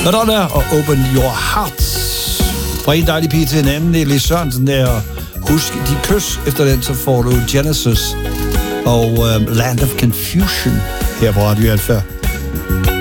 Madonna og Open Your Heart. Fra en dejlig pige til en anden, Nelly Sørensen der. Husk dit kys. Efter den, så får du Genesis og Land of Confusion her på Radio Alpha.